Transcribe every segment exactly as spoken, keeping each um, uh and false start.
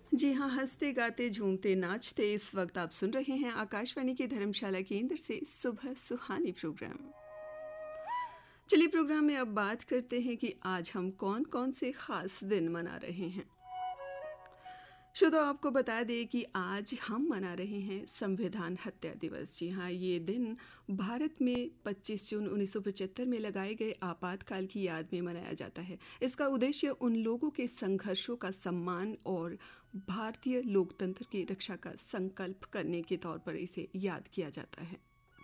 जी हाँ, हँसते गाते झूमते नाचते इस वक्त आप सुन रहे हैं आकाशवाणी के धर्मशाला केंद्र से सुबह सुहानी प्रोग्राम। चलिए प्रोग्राम में अब बात करते हैं कि आज हम कौन कौन से खास दिन मना रहे हैं। श्रोताओ, आपको बता दें कि आज हम मना रहे हैं संविधान हत्या दिवस। जी हाँ, ये दिन भारत में पच्चीस जून उन्नीस सौ पचहत्तर में लगाए गए आपातकाल की याद में मनाया जाता है। इसका उद्देश्य उन लोगों के संघर्षों का सम्मान और भारतीय लोकतंत्र की रक्षा का संकल्प करने के तौर पर इसे याद किया जाता है।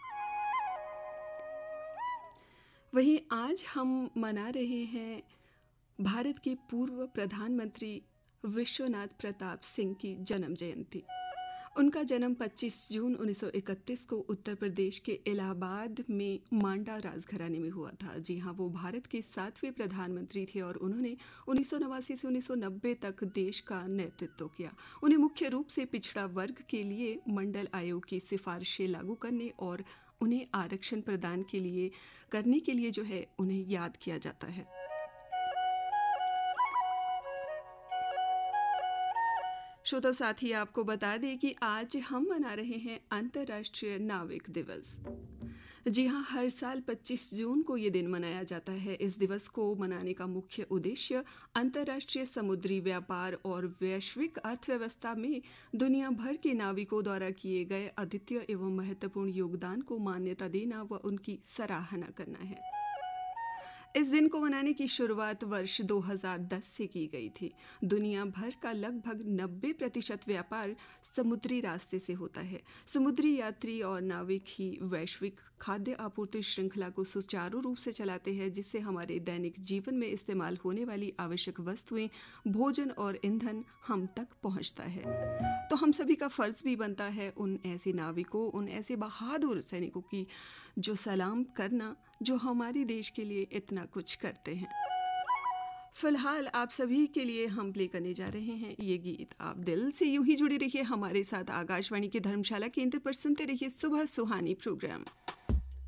वहीं आज हम मना रहे हैं भारत के पूर्व प्रधानमंत्री विश्वनाथ प्रताप सिंह की जन्म जयंती। उनका जन्म पच्चीस जून उन्नीस सौ इकतीस को उत्तर प्रदेश के इलाहाबाद में मांडा राजघराने में हुआ था। जी हाँ, वो भारत के सातवें प्रधानमंत्री थे और उन्होंने उन्नीस सौ नवासी से उन्नीस सौ नब्बे तक देश का नेतृत्व किया। उन्हें मुख्य रूप से पिछड़ा वर्ग के लिए मंडल आयोग की सिफारिशें लागू करने और उन्हें आरक्षण प्रदान के लिए करने के लिए जो है उन्हें याद किया जाता है। श्रोताओ, साथ ही आपको बता दें कि आज हम मना रहे हैं अंतर्राष्ट्रीय नाविक दिवस। जी हाँ, हर साल पच्चीस जून को ये दिन मनाया जाता है। इस दिवस को मनाने का मुख्य उद्देश्य अंतर्राष्ट्रीय समुद्री व्यापार और वैश्विक अर्थव्यवस्था में दुनिया भर के नाविकों द्वारा किए गए अद्वितीय एवं महत्वपूर्ण योगदान को मान्यता देना व उनकी सराहना करना है। इस दिन को मनाने की शुरुआत वर्ष दो हज़ार दस से की गई थी। दुनिया भर का लगभग नब्बे प्रतिशत व्यापार समुद्री रास्ते से होता है। समुद्री यात्री और नाविक ही वैश्विक खाद्य आपूर्ति श्रृंखला को सुचारू रूप से चलाते हैं, जिससे हमारे दैनिक जीवन में इस्तेमाल होने वाली आवश्यक वस्तुएं, भोजन और ईंधन हम तक पहुंचता है। तो हम सभी का फर्ज भी बनता है उन ऐसे नाविकों, उन ऐसे बहादुर सैनिकों की जो सलाम करना, जो हमारे देश के लिए इतना कुछ करते हैं। फिलहाल आप सभी के लिए हम प्ले करने जा रहे हैं ये गीत। आप दिल से यूं ही जुड़े रहिए हमारे साथ आकाशवाणी के धर्मशाला केंद्र पर, सुनते रहिए सुबह सुहानी प्रोग्राम।